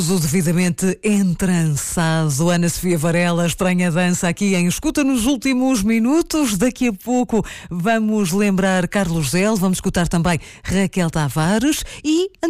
O devidamente entrançado. Ana Sofia Varela, estranha dança aqui em Escuta nos últimos minutos. Daqui a pouco vamos lembrar Carlos Zell, vamos escutar também Raquel Tavares e